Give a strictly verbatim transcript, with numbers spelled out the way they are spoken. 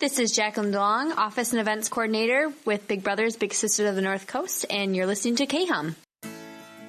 This is Jacqueline DeLong, Office and Events Coordinator with Big Brothers Big Sisters of the North Coast, and you're listening to K H U M.